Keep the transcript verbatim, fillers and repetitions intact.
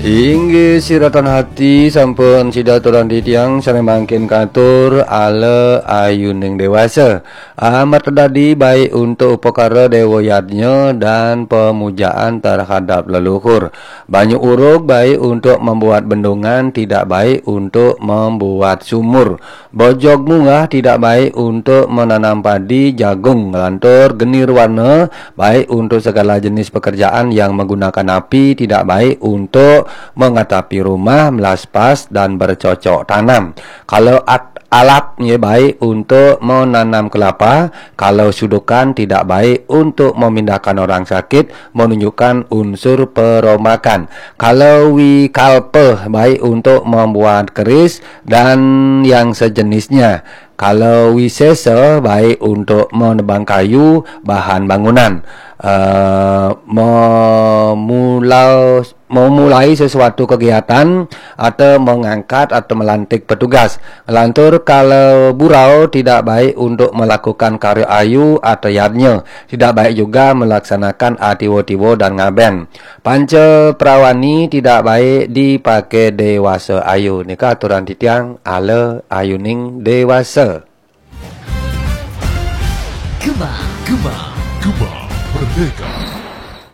Inggih siratan hati sampun sidaturan titiang sane mangkin katur ale ayuning dewasa amat kedadi baik untuk upakara dewoyatnya dan pemujaan terhadap leluhur. Banyak uruk baik untuk membuat bendungan, tidak baik untuk membuat sumur. Bojog munggah tidak baik untuk menanam padi jagung. Lantur genir warna baik untuk segala jenis pekerjaan yang menggunakan api, tidak baik untuk mengatapi rumah, melaspas dan bercocok tanam. Kalau at alatnya baik untuk menanam kelapa, kalau sudukan tidak baik untuk memindahkan orang sakit, menunjukkan unsur peromakan. Kalau wikalpe baik untuk membuat keris dan yang sejenisnya. Kalau wisesa baik untuk menebang kayu, bahan bangunan. Uh, memulai memulai sesuatu kegiatan atau mengangkat atau melantik petugas. Lantur kalau burau tidak baik untuk melakukan karya ayu atau yadnya. Tidak baik juga melaksanakan atiwo-tiwo dan ngaben. Panca perawani tidak baik dipakai dewasa ayu. Nika aturan titiang ale ayuning dewasa. Gema, Gema, Gema Merdeka.